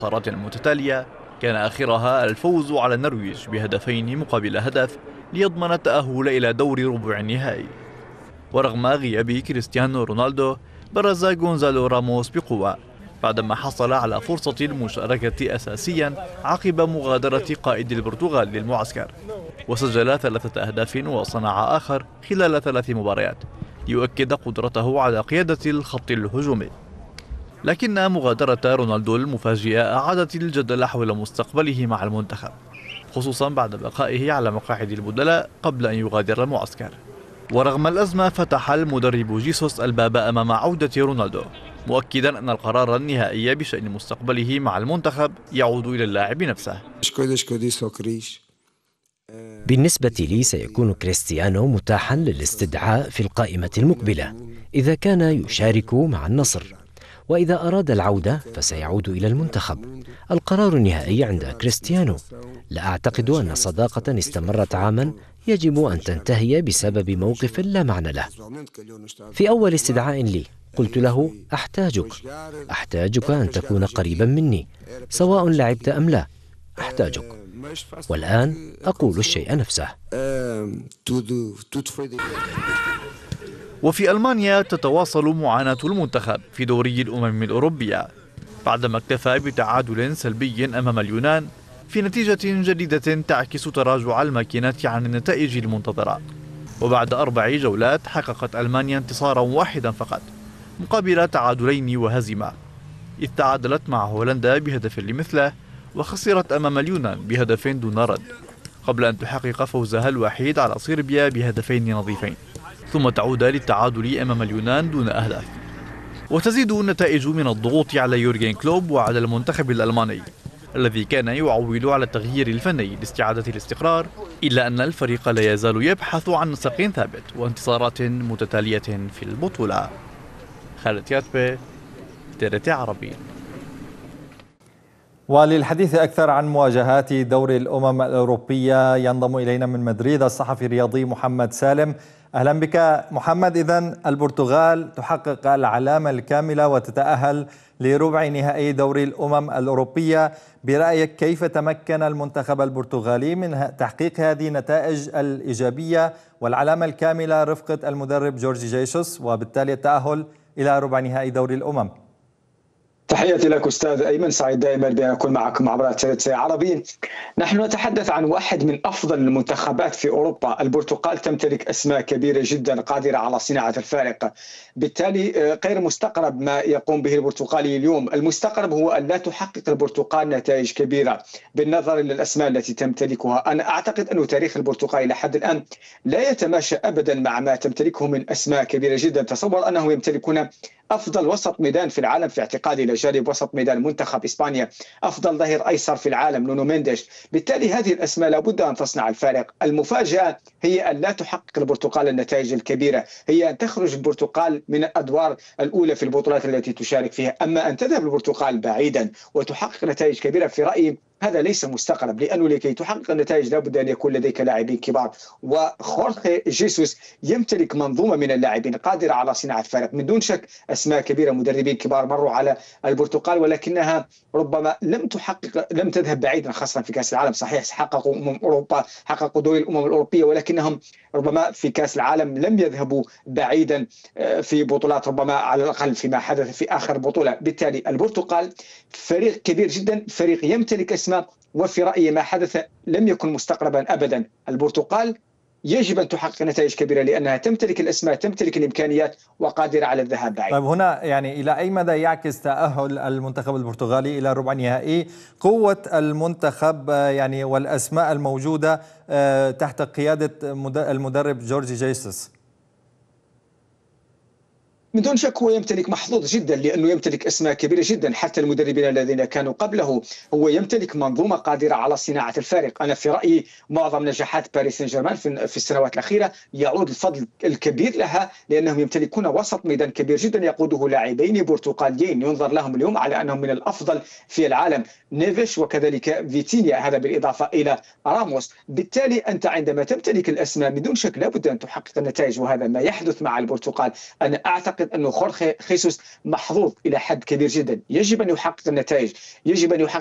انتصارات متتالية كان آخرها الفوز على النرويج بهدفين مقابل هدف ليضمن التأهل إلى دور ربع النهائي. ورغم غياب كريستيانو رونالدو، برز غونزالو راموس بقوة بعدما حصل على فرصة المشاركة أساسيا عقب مغادرة قائد البرتغال للمعسكر، وسجل 3 أهداف وصنع آخر خلال 3 مباريات ليؤكد قدرته على قيادة الخط الهجومي. لكن مغادرة رونالدو المفاجئة أعادت الجدل حول مستقبله مع المنتخب، خصوصا بعد بقائه على مقاعد البدلاء قبل أن يغادر المعسكر. ورغم الأزمة، فتح المدرب جيسوس الباب أمام عودة رونالدو، مؤكدا أن القرار النهائي بشأن مستقبله مع المنتخب يعود إلى اللاعب نفسه. بالنسبة لي سيكون كريستيانو متاحا للاستدعاء في القائمة المقبلة إذا كان يشارك مع النصر، وإذا أراد العودة فسيعود إلى المنتخب. القرار النهائي عند كريستيانو. لا أعتقد أن صداقة استمرت عاما يجب أن تنتهي بسبب موقف لا معنى له. في أول استدعاء لي قلت له: أحتاجك أن تكون قريبا مني، سواء لعبت أم لا، أحتاجك. والآن أقول الشيء نفسه. وفي ألمانيا تتواصل معاناة المنتخب في دوري الأمم الأوروبية بعدما اكتفى بتعادل سلبي أمام اليونان في نتيجة جديدة تعكس تراجع الماكينة عن النتائج المنتظرة. وبعد 4 جولات حققت ألمانيا انتصارا واحدا فقط مقابل تعادلين وهزيمة، إذ تعادلت مع هولندا بهدف لمثله وخسرت أمام اليونان بهدف دون رد، قبل أن تحقق فوزها الوحيد على صربيا بهدفين نظيفين، ثم تعود للتعادل أمام اليونان دون أهداف. وتزيد النتائج من الضغوط على يورجين كلوب وعلى المنتخب الألماني الذي كان يعول على التغيير الفني لاستعادة الاستقرار، إلا أن الفريق لا يزال يبحث عن نسق ثابت وانتصارات متتالية في البطولة. خالد كاتبة، TRT عربي. وللحديث أكثر عن مواجهات دوري الأمم الأوروبية ينضم إلينا من مدريد الصحفي الرياضي محمد سالم. أهلا بك محمد. إذن البرتغال تحقق العلامة الكاملة وتتأهل لربع نهائي دوري الأمم الأوروبية. برأيك كيف تمكن المنتخب البرتغالي من تحقيق هذه النتائج الإيجابية والعلامة الكاملة رفقة المدرب جورجي جيسوس، وبالتالي التأهل إلى ربع نهائي دوري الأمم؟ تحياتي لك أستاذ أيمن، سعيد دائما بأن أكون معكم عبر TRT عربي. نحن نتحدث عن واحد من أفضل المنتخبات في أوروبا. البرتغال تمتلك أسماء كبيرة جدا قادرة على صناعة الفارق، بالتالي غير مستقرب ما يقوم به البرتغالي اليوم. المستقرب هو أن لا تحقق البرتغال نتائج كبيرة بالنظر إلى الأسماء التي تمتلكها. أنا أعتقد أن تاريخ البرتغال لحد الآن لا يتماشى أبدا مع ما تمتلكه من أسماء كبيرة جدا. تصور أنهم يمتلكون أفضل وسط ميدان في العالم في اعتقادي، إلى جانب وسط ميدان منتخب إسبانيا، أفضل ظهير أيسر في العالم نونو مينديش. بالتالي هذه الأسماء لابد أن تصنع الفارق. المفاجأة هي أن لا تحقق البرتغال النتائج الكبيرة، هي أن تخرج البرتغال من الأدوار الأولى في البطولات التي تشارك فيها. أما أن تذهب البرتغال بعيدا وتحقق نتائج كبيرة، في رأيي هذا ليس مستقرب، لأنه لكي تحقق النتائج لابد أن يكون لديك لاعبين كبار، وخورخي جيسوس يمتلك منظومة من اللاعبين قادرة على صناعة فرق. من دون شك أسماء كبيرة، مدربين كبار مروا على البرتغال، ولكنها ربما لم تذهب بعيدا، خاصة في كأس العالم. صحيح حققوا أوروبا، حققوا دوري الأمم الأوروبية، ولكنهم ربما في كأس العالم لم يذهبوا بعيدا في بطولات، ربما على الأقل فيما حدث في آخر بطولة. بالتالي البرتغال فريق كبير جدا، فريق يمتلك أسماء، وفي رأيي ما حدث لم يكن مستقربا أبدا. البرتغال يجب أن تحقق نتائج كبيرة لأنها تمتلك الأسماء، تمتلك الإمكانيات، وقادرة على الذهاب بعيد. طيب هنا يعني إلى أي مدى يعكس تأهل المنتخب البرتغالي إلى ربع نهائي قوة المنتخب يعني والأسماء الموجودة تحت قيادة المدرب جورجي جيسوس؟ من دون شك هو يمتلك محظوظ جدا، لأنه يمتلك أسماء كبيرة جدا. حتى المدربين الذين كانوا قبله، هو يمتلك منظومة قادرة على صناعة الفارق. أنا في رأيي معظم نجاحات باريس سان جيرمان في السنوات الأخيرة يعود الفضل الكبير لها، لأنهم يمتلكون وسط ميدان كبير جدا يقوده لاعبين برتقاليين ينظر لهم اليوم على أنهم من الأفضل في العالم، نيفيش وكذلك فيتينيا، هذا بالإضافة إلى راموس. بالتالي أنت عندما تمتلك الأسماء من دون شك لابد أن تحقق النتائج، وهذا ما يحدث مع البرتغال. أنا أعتقد أعتقد أنه خورخي خيسوس محظوظ إلى حد كبير جدا. يجب أن يحقق النتائج، يجب أن يحقق